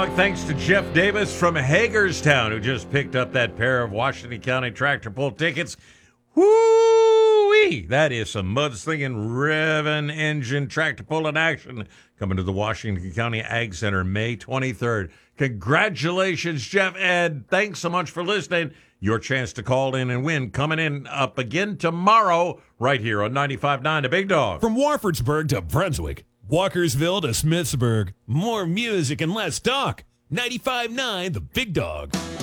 Dog, thanks to Jeff Davis from Hagerstown, who just picked up that pair of Washington County tractor pull tickets. Woo-wee! That is some mudslinging, revving engine tractor pulling action coming to the Washington County Ag Center May 23rd. Congratulations, Jeff. Ed, thanks so much for listening. Your chance to call in and win coming in up again tomorrow right here on 95.9 The Big Dog. From Warfordsburg to Brunswick, Walkersville to Smithsburg, more music and less talk. 95.9 The Big Dog.